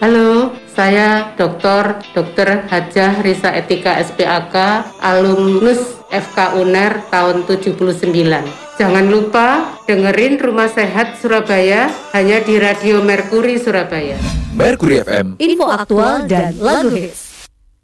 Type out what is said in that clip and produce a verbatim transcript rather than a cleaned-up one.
Halo, saya Doktor Dokter Hajah Risa Etika S P A K, alumnus F K U N E R tahun tujuh puluh sembilan. Jangan lupa dengerin Rumah Sehat Surabaya hanya di Radio Merkuri Surabaya. Merkuri F M. Info aktual dan lagu hits.